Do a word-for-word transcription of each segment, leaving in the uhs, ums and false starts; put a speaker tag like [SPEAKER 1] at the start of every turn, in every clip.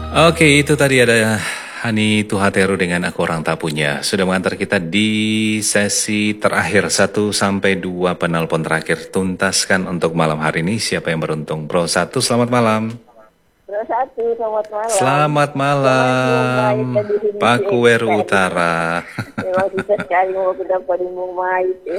[SPEAKER 1] Oke, itu tadi ada Hani Tuhateru dengan Aku Orang Tak Punya. Sudah mengantar kita di sesi terakhir satu sampai dua penelpon terakhir. Tuntaskan untuk malam hari ini siapa yang beruntung. Pro satu, selamat malam.
[SPEAKER 2] Pro satu, selamat malam.
[SPEAKER 1] Selamat malam, Pak Kuweru Utara.
[SPEAKER 2] Memang susah sekali mau dapat Bung Mait. Eh.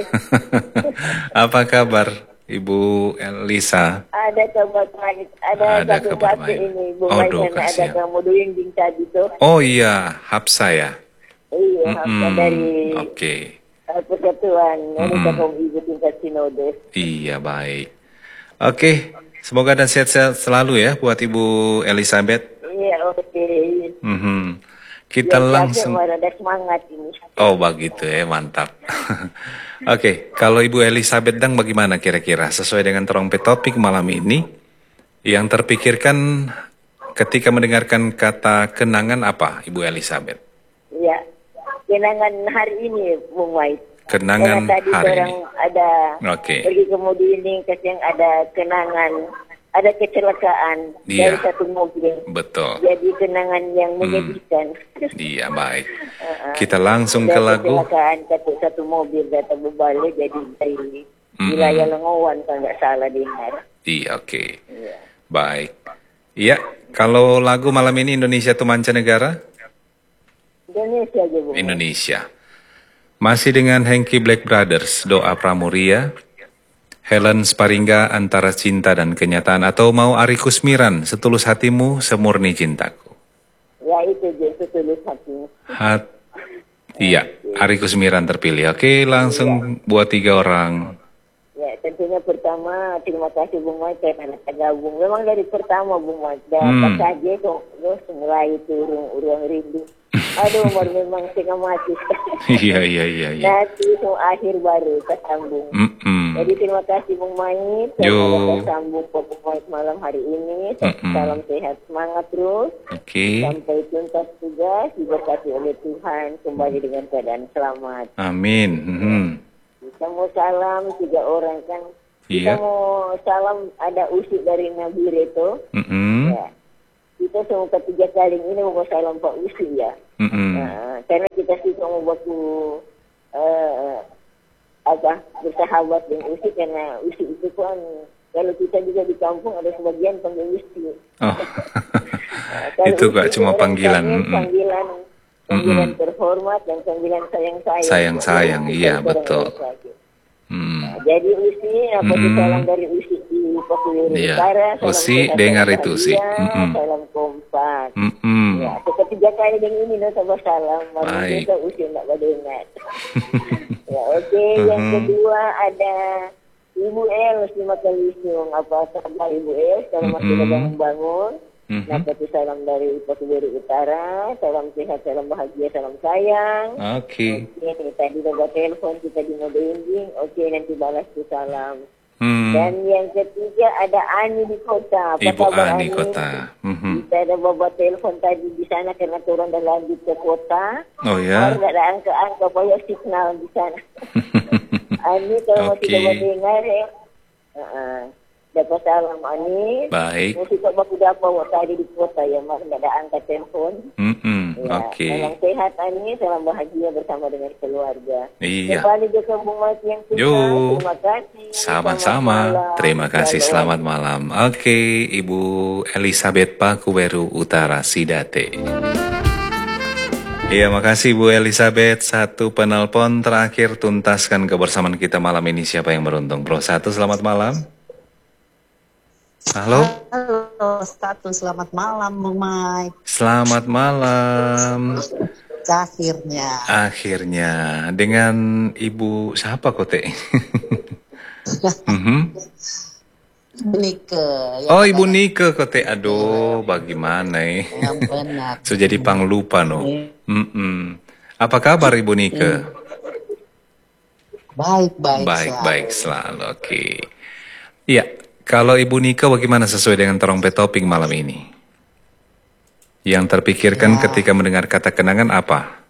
[SPEAKER 1] Apa kabar Ibu Elisa?
[SPEAKER 2] Ada kabar baik, ada,
[SPEAKER 1] Ada
[SPEAKER 2] satu
[SPEAKER 1] kabar
[SPEAKER 2] satu
[SPEAKER 1] baik.
[SPEAKER 2] ini Bung
[SPEAKER 1] Oh,
[SPEAKER 2] Mait
[SPEAKER 1] do,
[SPEAKER 2] karena ada
[SPEAKER 1] kasihan.
[SPEAKER 2] kamu doing ding tadi tuh.
[SPEAKER 1] Oh iya, Hapsa ya.
[SPEAKER 2] Iya,
[SPEAKER 1] Mm-mm.
[SPEAKER 2] Hapsa dari
[SPEAKER 1] Oke.
[SPEAKER 2] uh, Persatuan Indonesia
[SPEAKER 1] Mm-mm.
[SPEAKER 2] Kaum Ibu tingkat Sinode.
[SPEAKER 1] Iya, baik. Oke, semoga dan sehat-sehat selalu ya buat Ibu Elizabeth.
[SPEAKER 2] Iya, oke.
[SPEAKER 1] Mhm. Kita
[SPEAKER 2] Biar
[SPEAKER 1] langsung.
[SPEAKER 2] capek, ada semangat ini.
[SPEAKER 1] Oh, begitu ya, mantap. Oke, kalau Ibu Elizabeth Dang bagaimana kira-kira sesuai dengan trompet topik malam ini? Yang terpikirkan ketika mendengarkan kata kenangan apa, Ibu Elizabeth?
[SPEAKER 2] Iya, kenangan hari ini Bung Mait.
[SPEAKER 1] Kenangan
[SPEAKER 2] Karena tadi
[SPEAKER 1] hari
[SPEAKER 2] orang
[SPEAKER 1] ini.
[SPEAKER 2] ada
[SPEAKER 1] Oke.
[SPEAKER 2] pergi ke Modini, yang ada kenangan, ada kecelakaan
[SPEAKER 1] Iya.
[SPEAKER 2] dari satu mobil.
[SPEAKER 1] Betul.
[SPEAKER 2] Jadi kenangan yang menyedihkan.
[SPEAKER 1] Iya, baik.
[SPEAKER 2] Uh-uh.
[SPEAKER 1] Kita langsung
[SPEAKER 2] Ada
[SPEAKER 1] ke lagu.
[SPEAKER 2] kecelakaan satu satu mobil datang berbalik jadi dari
[SPEAKER 1] Mm-mm.
[SPEAKER 2] wilayah Lengowan kalau nggak salah dengar.
[SPEAKER 1] Iya, oke.
[SPEAKER 2] Iya.
[SPEAKER 1] Baik. Iya, kalau lagu malam ini Indonesia atau mancanegara?
[SPEAKER 2] Indonesia aja Bung.
[SPEAKER 1] Indonesia. Masih dengan Hengki Black Brothers, Doa Pramuria, Helen Sparingga, Antara Cinta dan Kenyataan, atau mau Ari Kusmiran, Setulus Hatimu, Semurni Cintaku.
[SPEAKER 2] Ya itu dia setulus hati.
[SPEAKER 1] Hat, iya, Ari Kusmiran terpilih. Oke, langsung buat tiga orang.
[SPEAKER 2] Ya, tentunya pertama terima kasih Bung Mait karena tergabung. Memang dari pertama Bung Mait dan
[SPEAKER 1] Hmm.
[SPEAKER 2] pas saja kok terus mulai turun ruang rindu. Aduh, umur memang setengah mati.
[SPEAKER 1] Iya, iya, iya, iya.
[SPEAKER 2] Nanti itu akhir baru tersambung.
[SPEAKER 1] Mm-mm.
[SPEAKER 2] Jadi terima kasih Bung Mait
[SPEAKER 1] Yo.
[SPEAKER 2] karena tersambung ke Bung Mait malam hari ini.
[SPEAKER 1] Mm-mm.
[SPEAKER 2] Salam sehat, semangat terus.
[SPEAKER 1] Oke,
[SPEAKER 2] Sampai tuntas tugas diberkati oleh Tuhan kembali dengan keadaan selamat.
[SPEAKER 1] amin. Mhm.
[SPEAKER 2] Kita mau salam tiga orang kan. Kita
[SPEAKER 1] Iya.
[SPEAKER 2] mau salam ada usik dari Nabire itu.
[SPEAKER 1] Mm-mm.
[SPEAKER 2] Ya. Kita semua ketiga kali ini mau salam Pak Usi ya.
[SPEAKER 1] Mm-mm.
[SPEAKER 2] Nah, karena kita suka mau waktu uh, apa bersahabat dengan Usi karena Usi itu kan kalau kita juga di kampung ada sebagian panggil Usi.
[SPEAKER 1] Oh,
[SPEAKER 2] Nah, kalau
[SPEAKER 1] itu gak
[SPEAKER 2] Usi
[SPEAKER 1] cuma
[SPEAKER 2] orang
[SPEAKER 1] panggilan.
[SPEAKER 2] tanya
[SPEAKER 1] Mm-mm.
[SPEAKER 2] panggilan panggilan
[SPEAKER 1] Mm-mm.
[SPEAKER 2] terhormat dan panggilan sayang-sayang.
[SPEAKER 1] Sayang-sayang,
[SPEAKER 2] Jadi,
[SPEAKER 1] iya,
[SPEAKER 2] kita
[SPEAKER 1] betul.
[SPEAKER 2] orang lagi.
[SPEAKER 1] Hmm.
[SPEAKER 2] Nah, jadi Usi, apa
[SPEAKER 1] Mm-mm.
[SPEAKER 2] salam dari Usi di Pakuwiri
[SPEAKER 1] Iya.
[SPEAKER 2] Utara, salam
[SPEAKER 1] Usi,
[SPEAKER 2] sehat,
[SPEAKER 1] dengar
[SPEAKER 2] salam
[SPEAKER 1] itu, Usi.
[SPEAKER 2] bahagia,
[SPEAKER 1] Mm-mm.
[SPEAKER 2] salam kompak.
[SPEAKER 1] Mm-mm.
[SPEAKER 2] Ya, ketiga kali dengan ini no sama salam, baru
[SPEAKER 1] Baik.
[SPEAKER 2] kita Usi nak badengat. Ya, oke. Yang
[SPEAKER 1] Mhm.
[SPEAKER 2] kedua ada Ibu El, terima kasih apa kabar Ibu El, kalau masih
[SPEAKER 1] Mm-mm.
[SPEAKER 2] sedang membangun.
[SPEAKER 1] Mhm.
[SPEAKER 2] Nah, tapi salam dari Pakuwiri Utara, salam sehat, salam bahagia, salam sayang.
[SPEAKER 1] Oke.
[SPEAKER 2] Oke, nih, tadi udah telepon kita di mode ending. Oke, nanti balas tuh salam.
[SPEAKER 1] Hmm.
[SPEAKER 2] Dan yang ketiga ada Ani di kota. Apa
[SPEAKER 1] Ibu
[SPEAKER 2] kabar
[SPEAKER 1] Ani Kota. Mhm.
[SPEAKER 2] Kita ada bawa telepon tadi di sana karena turun dan lanjut ke kota.
[SPEAKER 1] Oh
[SPEAKER 2] Orang
[SPEAKER 1] ya.
[SPEAKER 2] nggak ada angka-angka, pokoknya signal di sana. Ani kalau masih
[SPEAKER 1] Oke.
[SPEAKER 2] dapat dengar ya. Uh-uh. Dapat salam Ani.
[SPEAKER 1] Baik.
[SPEAKER 2] Mesti tak baku dapat waktu tadi di kota ya, mak nggak ada angka telepon.
[SPEAKER 1] Mm-mm.
[SPEAKER 2] Ya,
[SPEAKER 1] Oke.
[SPEAKER 2] salam sehat Ani, salam bahagia bersama dengan keluarga.
[SPEAKER 1] Iya.
[SPEAKER 2] Kembali ke Kampung Mati yang suka.
[SPEAKER 1] Yo.
[SPEAKER 2] Terima kasih.
[SPEAKER 1] Sama-sama.
[SPEAKER 2] Selamat malam.
[SPEAKER 1] Terima kasih.
[SPEAKER 2] Shalom.
[SPEAKER 1] Selamat malam. Oke, Ibu Elizabeth Pakuweru Utara Sidate. Iya, makasih Bu Elizabeth. Satu penelpon terakhir tuntaskan kebersamaan kita malam ini. Siapa yang beruntung? Bro satu, selamat malam. Halo.
[SPEAKER 3] Halo, status selamat malam, Bung Mike.
[SPEAKER 1] Selamat malam.
[SPEAKER 3] Akhirnya.
[SPEAKER 1] Akhirnya dengan Ibu siapa Kote? Mhm.
[SPEAKER 3] Nike. Ya,
[SPEAKER 1] Oh, Ibu
[SPEAKER 3] katanya
[SPEAKER 1] Nike Kote. Aduh, bagaimana ya?
[SPEAKER 3] yang benar.
[SPEAKER 1] So jadi panglupa no. Mm-mm. Apa kabar Ibu Nike?
[SPEAKER 3] Baik, baik,
[SPEAKER 1] Baik,
[SPEAKER 3] selalu.
[SPEAKER 1] baik selalu. Oke. Iya, kalau Ibu Nike bagaimana sesuai dengan trompet topik malam ini? Yang terpikirkan
[SPEAKER 3] Ya.
[SPEAKER 1] ketika mendengar kata kenangan apa?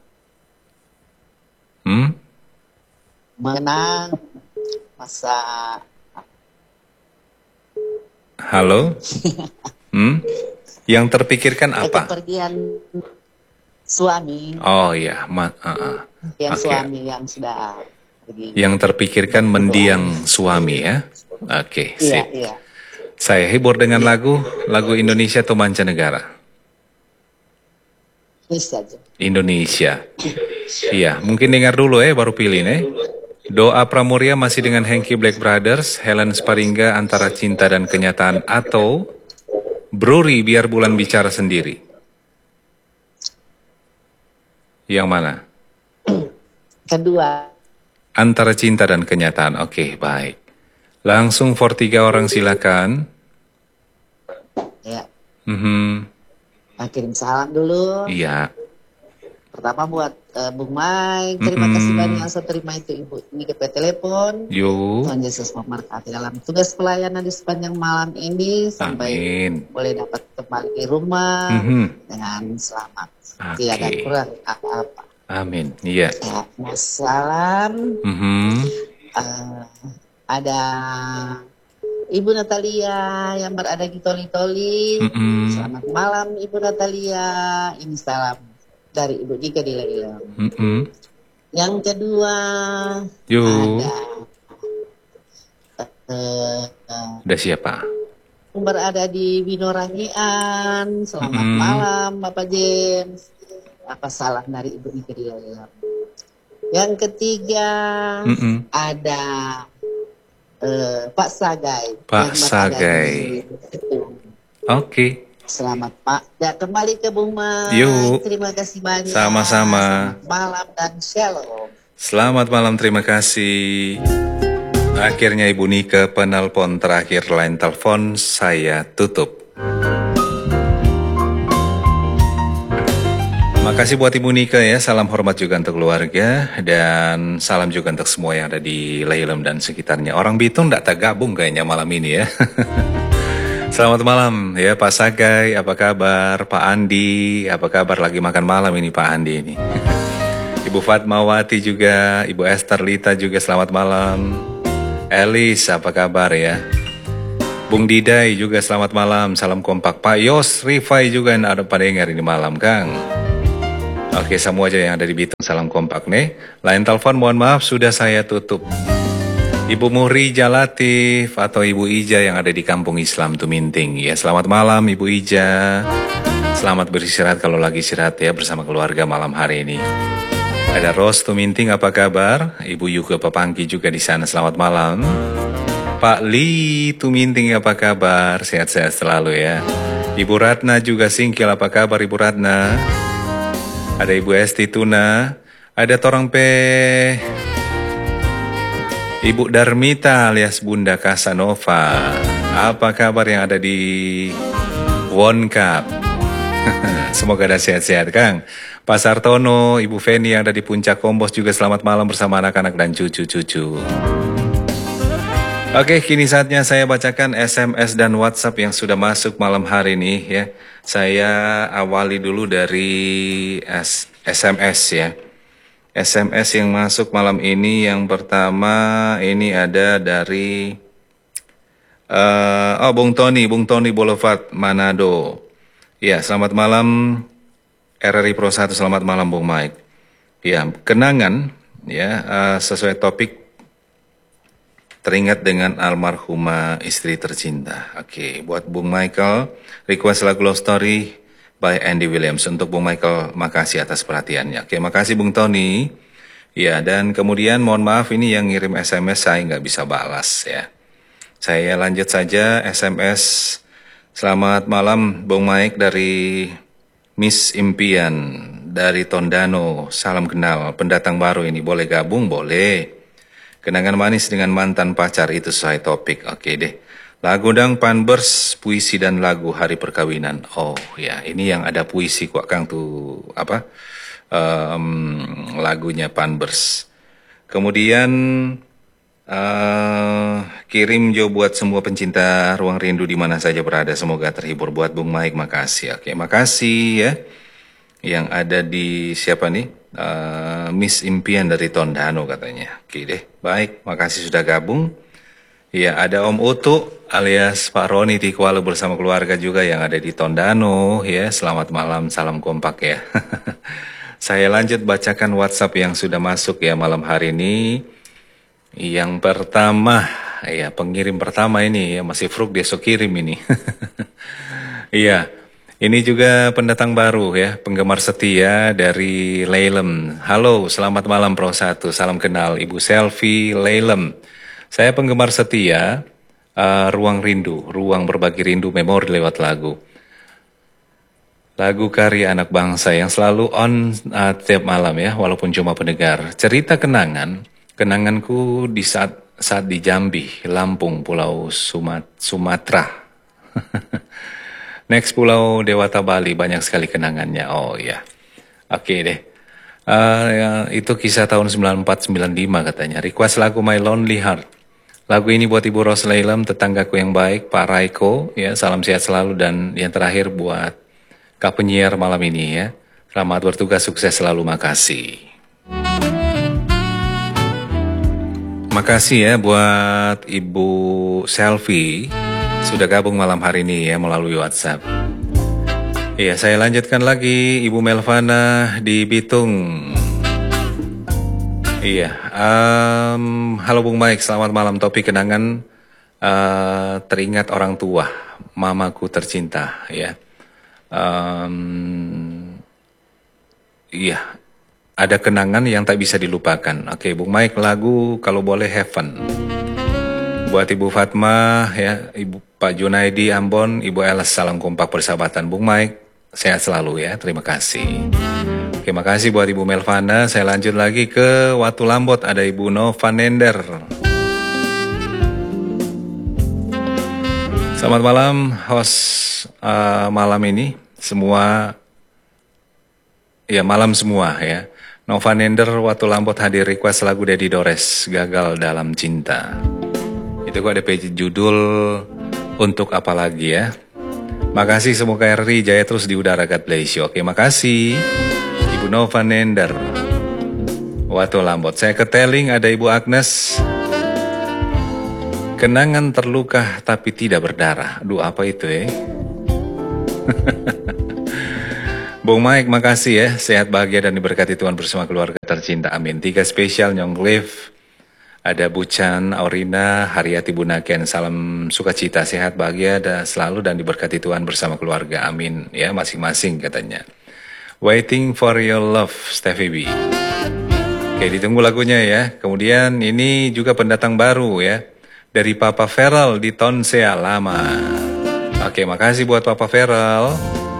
[SPEAKER 1] Hmm?
[SPEAKER 3] Mengenang masa
[SPEAKER 1] Halo? Hmm? Yang terpikirkan
[SPEAKER 3] Eh,
[SPEAKER 1] apa?
[SPEAKER 3] kepergian suami,
[SPEAKER 1] Oh ya, ma uh, uh.
[SPEAKER 3] yang
[SPEAKER 1] Oke.
[SPEAKER 3] suami yang sudah pergi.
[SPEAKER 1] Yang terpikirkan
[SPEAKER 3] Itu
[SPEAKER 1] mendiang
[SPEAKER 3] aja.
[SPEAKER 1] suami ya. Oke,
[SPEAKER 3] Iya,
[SPEAKER 1] sip.
[SPEAKER 3] iya.
[SPEAKER 1] Saya hibur dengan
[SPEAKER 3] Iya.
[SPEAKER 1] lagu, lagu Indonesia atau mancanegara?
[SPEAKER 3] Ini saja.
[SPEAKER 1] Indonesia. Iya, mungkin dengar dulu ya, baru pilih nih. Doa Pramuria masih dengan Henky Black Brothers, Helen Sparingga Antara Cinta dan Kenyataan, atau Bruri Biar Bulan Bicara Sendiri. Yang mana?
[SPEAKER 3] Kedua,
[SPEAKER 1] Antara Cinta dan Kenyataan. Oke, baik. Langsung for tiga orang silakan.
[SPEAKER 3] ya,
[SPEAKER 1] Mhm.
[SPEAKER 3] nah, kirim salam dulu.
[SPEAKER 1] Iya.
[SPEAKER 3] Pertama buat eh, Bung Mike, terima kasih
[SPEAKER 1] Mm-mm.
[SPEAKER 3] banyak saya terima itu Ibu ini ke telepon.
[SPEAKER 1] Yuk.
[SPEAKER 3] Tuhan Yesus memberkati dalam tugas pelayanan di sepanjang malam ini sampai
[SPEAKER 1] Amin.
[SPEAKER 3] boleh dapat kembali di rumah
[SPEAKER 1] Mhm.
[SPEAKER 3] dengan selamat.
[SPEAKER 1] Oke.
[SPEAKER 3] Tidak ada kurang apa-apa.
[SPEAKER 1] Amin. Iya.
[SPEAKER 3] Ya, nah, salam.
[SPEAKER 1] Mhm.
[SPEAKER 3] Eh, ada Ibu Natalia yang berada di Toli-Toli.
[SPEAKER 1] Mhm.
[SPEAKER 3] Selamat malam Ibu Natalia. Ini salam dari Ibu Dika di Lailam.
[SPEAKER 1] Mhm.
[SPEAKER 3] Yang kedua
[SPEAKER 1] Yuk.
[SPEAKER 3] ada eh, eh,
[SPEAKER 1] Udah siapa?
[SPEAKER 3] yang berada di Winorangian. Selamat
[SPEAKER 1] Mm-mm.
[SPEAKER 3] malam Bapak James. Apa salam dari Ibu Dika di Lailam. Yang ketiga
[SPEAKER 1] Mhm.
[SPEAKER 3] ada eh, Pak Sagai.
[SPEAKER 1] Pak
[SPEAKER 3] yang berada
[SPEAKER 1] Sagai.
[SPEAKER 3] di Ketum.
[SPEAKER 1] Oke.
[SPEAKER 3] Selamat Pak. Dan kembali ke Bung Mike.
[SPEAKER 1] Yuk.
[SPEAKER 3] Terima kasih banyak.
[SPEAKER 1] Sama-sama.
[SPEAKER 3] Selamat malam dan shalom.
[SPEAKER 1] Selamat malam, terima kasih. Akhirnya Ibu Nika penelpon terakhir, line telepon saya tutup. Makasih buat Ibu Nika ya, salam hormat juga untuk keluarga dan salam juga untuk semua yang ada di Lailam dan sekitarnya. Orang Bitung tidak tergabung kayaknya malam ini ya. Selamat malam ya Pak Sagai, apa kabar? Pak Andi, apa kabar? Lagi makan malam ini Pak Andi ini. Ibu Fatmawati juga, Ibu Esther Lita juga selamat malam. Elis, apa kabar ya? Bung Didai juga selamat malam, salam kompak. Pak Yos, Rifai juga yang ada pada dengar ini malam, Kang. Oke, semua aja yang ada di Bitung, salam kompak nih. Lain telepon, mohon maaf, sudah saya tutup. Ibu Muhri Jalatif atau Ibu Ija yang ada di Kampung Islam Tuminting. Ya, selamat malam Ibu Ija. Selamat beristirahat kalau lagi istirahat ya bersama keluarga malam hari ini. Ada Ros Tuminting, apa kabar? Ibu Yuga Papangki juga di sana, selamat malam. Pak Li Tuminting, apa kabar? Sehat-sehat selalu ya. Ibu Ratna juga Singkil, apa kabar Ibu Ratna? Ada Ibu Esti Tuna. Ada Torang Pe... Ibu Darmita alias Bunda Casanova. Apa kabar yang ada di Wonkap? Semoga ada sehat-sehat, Kang. Pak Sartono, Ibu Feni yang ada di Puncak Kombos juga selamat malam bersama anak-anak dan cucu-cucu. Oke, kini saatnya saya bacakan S M S dan WhatsApp yang sudah masuk malam hari ini ya. Saya awali dulu dari S SMS ya. S M S yang masuk malam ini yang pertama ini ada dari uh, oh Bung Tony, Bung Tony Boulevard Manado. Ya, selamat malam R R I Pro satu, selamat malam Bung Mike. Ya, kenangan ya uh, sesuai topik teringat dengan almarhumah istri tercinta. Oke, buat Bung Michael request lagu Love Story by Andy Williams. Untuk Bung Michael, makasih atas perhatiannya. Oke, makasih Bung Tony. Ya, dan kemudian mohon maaf ini yang ngirim S M S saya nggak bisa balas ya. Saya lanjut saja S M S. Selamat malam Bung Mike dari Miss Impian dari Tondano. Salam kenal, pendatang baru ini boleh gabung? Boleh. Kenangan manis dengan mantan pacar itu sesuai topik. Oke deh. Lagu Dang Panbers, puisi dan lagu hari perkawinan. Oh ya, ini yang ada puisi kok Kang tuh apa? Um, lagunya Panbers. Kemudian uh, kirim jo buat semua pencinta Ruang Rindu di mana saja berada. Semoga terhibur. Buat Bung Mike, makasih. Oke, makasih ya. Yang ada di siapa nih? Uh, Miss Impian dari Tondano katanya. Oke deh, baik. Makasih sudah gabung. Ya, ada Om Utu alias Pak Roni di Kuala bersama keluarga juga yang ada di Tondano. Ya, selamat malam, salam kompak ya. Saya lanjut bacakan WhatsApp yang sudah masuk ya malam hari ini. Yang pertama, ya pengirim pertama ini ya masih Fruk besok kirim ini. Iya, ini juga pendatang baru ya, penggemar setia dari Leilem. Halo, selamat malam Pro satu, salam kenal Ibu Selfie Leilem. Saya penggemar setia uh, Ruang Rindu, ruang berbagi rindu memori lewat lagu. Lagu karya anak bangsa yang selalu on uh, tiap malam ya, walaupun cuma pendengar. Cerita kenangan, kenanganku di saat saat di Jambi, Lampung, Pulau Sumat Sumatera. Next Pulau Dewata Bali, banyak sekali kenangannya. Oh ya, oke deh. Uh, ya, itu kisah tahun sembilan empat sembilan lima katanya. Request lagu My Lonely Heart. Lagu ini buat Ibu Ros Leilem, tetanggaku yang baik, Pak Raiko, ya salam sehat selalu, dan yang terakhir buat Kak penyiar malam ini ya. Selamat bertugas, sukses selalu, makasih. Makasih ya buat Ibu Selfie sudah gabung malam hari ini ya melalui WhatsApp. Iya, saya lanjutkan lagi Ibu Melvana di Bitung. Iya, um, halo Bung Mike, selamat malam. Topik kenangan uh, teringat orang tua, mamaku tercinta, ya. Um, iya, ada kenangan yang tak bisa dilupakan. Oke, Bung Mike, lagu kalau boleh Heaven. Buat Ibu Fatma, ya, Ibu Pak Junaidi Ambon, Ibu Elas, salam kompak persahabatan. Bung Mike, sehat selalu ya, terima kasih. Terima kasih buat Ibu Melvana. Saya lanjut lagi ke Watu Lambot. Ada Ibu Nova Nender. Selamat malam, host uh, malam ini. Semua, ya malam semua ya. Nova Nender, Watu Lambot hadir request lagu Dedi Dores, Gagal Dalam Cinta. Itu kok ada page judul Untuk Apa Lagi ya. Makasih, semoga R I jaya terus di udara, God bless you. Oke, makasih Ibu Nova Nender, Watu Lambot. Saya keteling ada Ibu Agnes. Kenangan terluka tapi tidak berdarah. Aduh, apa itu ya? Bung Mike, makasih ya. Sehat, bahagia, dan diberkati Tuhan bersama keluarga tercinta. Amin. Tiga spesial Nyong Liv. Ada Bucan, Aurina, Haryati Bunaken. Salam sukacita, sehat, bahagia, dan selalu dan diberkati Tuhan bersama keluarga. Amin. Ya, masing-masing katanya. Waiting for Your Love, Stevie B. Oke, ditunggu lagunya ya. Kemudian ini juga pendatang baru ya. Dari Papa Feral di Tonsea Lama. Oke, makasih buat Papa Feral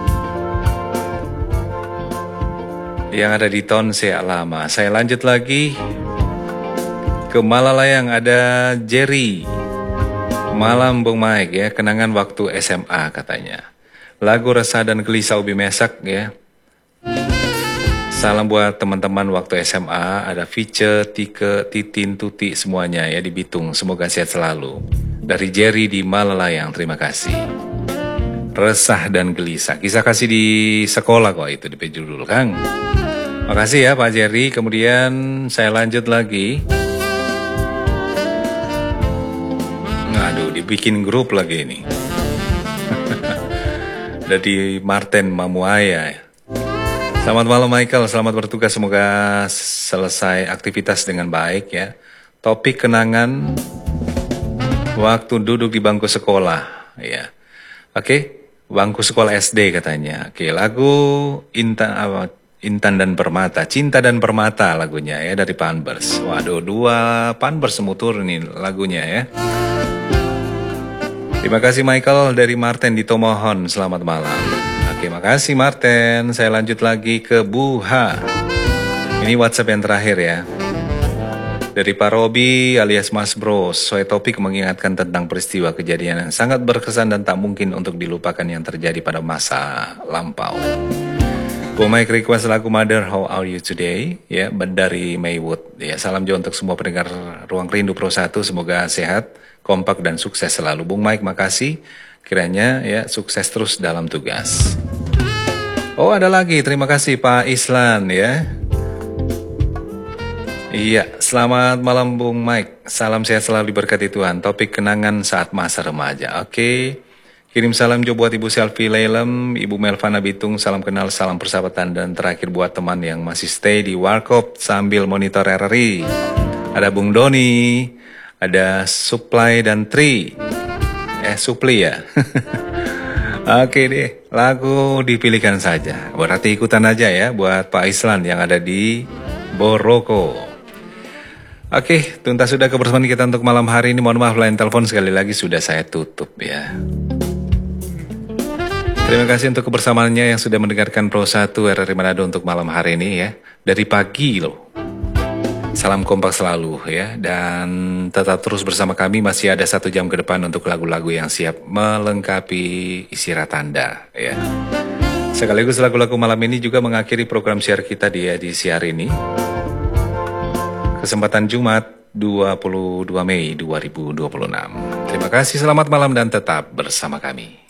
[SPEAKER 1] yang ada di Tonsea Lama. Saya lanjut lagi ke Malalayang, ada Jerry. Malam Bung Mike ya, kenangan waktu S M A katanya. Lagu Resah dan Gelisah Ubi Mesak ya. Salam buat teman-teman waktu S M A, ada Vice, Tike, Titin, Tuti semuanya ya di Bitung. Semoga sehat selalu. Dari Jerry di Malalayang, terima kasih. Resah dan Gelisah, kisah kasih di sekolah kok itu di judul Kang. Makasih ya Pak Jerry. Kemudian saya lanjut lagi. Aduh, dibikin grup lagi ini. Dari Martin Mamuaya ya. Selamat malam Michael, selamat bertugas, semoga selesai aktivitas dengan baik ya. Topik kenangan waktu duduk di bangku sekolah ya. Oke, bangku sekolah S D katanya. Oke, lagu Intan apa? Intan dan Permata, Cinta dan Permata lagunya ya dari Panbers. Waduh, dua Panbers semutur nih lagunya ya. Terima kasih Michael dari Martin di Tomohon, selamat malam. Terima kasih Martin. Saya lanjut lagi ke Buha. Ini WhatsApp yang terakhir ya. Dari Pak Robi alias Mas Bro. Sesuai topik mengingatkan tentang peristiwa kejadian yang sangat berkesan dan tak mungkin untuk dilupakan yang terjadi pada masa lampau. Bu Mike request lagu Mother, How Are You Today? Ya, dari Maywood. Ya, salam jauh untuk semua pendengar Ruang Rindu Pro satu. Semoga sehat, kompak, dan sukses selalu. Bung Mike, makasih. Kiranya ya sukses terus dalam tugas. Oh, ada lagi, terima kasih Pak Islan ya. Iya, selamat malam Bung Mike. Salam sehat selalu diberkati Tuhan. Topik kenangan saat masa remaja. Oke. Kirim salam juga buat Ibu Selvi Lelem, Ibu Melvana Bitung, salam kenal, salam persahabatan, dan terakhir buat teman yang masih stay di Warkop sambil monitor R R I. Ada Bung Doni, ada Supply dan Tri. Eh, Supli ya. Oke deh, lagu dipilihkan saja. Berarti ikutan aja ya buat Pak Islan yang ada di Boroko. Oke, tuntas sudah kebersamaan kita untuk malam hari ini. Mohon maaf line telepon sekali lagi sudah saya tutup ya. Terima kasih untuk kebersamaannya yang sudah mendengarkan Pro satu R R I Manado untuk malam hari ini ya. Dari pagi loh. Salam kompak selalu ya. Dan tetap terus bersama kami, masih ada satu jam ke depan untuk lagu-lagu yang siap melengkapi istirahat Anda ya. Sekaligus lagu-lagu malam ini juga mengakhiri program siar kita di edisi hari ini. Kesempatan Jumat dua puluh dua Mei dua ribu dua puluh enam. Terima kasih, selamat malam dan tetap bersama kami.